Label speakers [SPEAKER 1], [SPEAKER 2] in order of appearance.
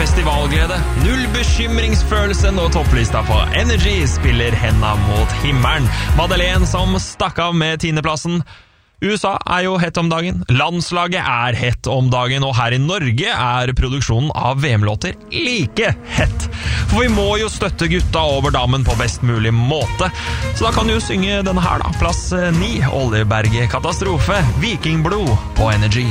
[SPEAKER 1] festivalglede, null bekymringsfølelse når topplista på Energy spiller henda mot himmelen. Madeleine som stakk av med 10. plassen. USA er jo hett om dagen, landslaget er hett om dagen, og her i Norge er produksjonen av VM-låter like hett. For vi må jo støtte gutta over dammen på best mulig måte. Så da kan du synge denne her da, plass 9, Oljeberget Katastrofe, Vikingblod på Energy.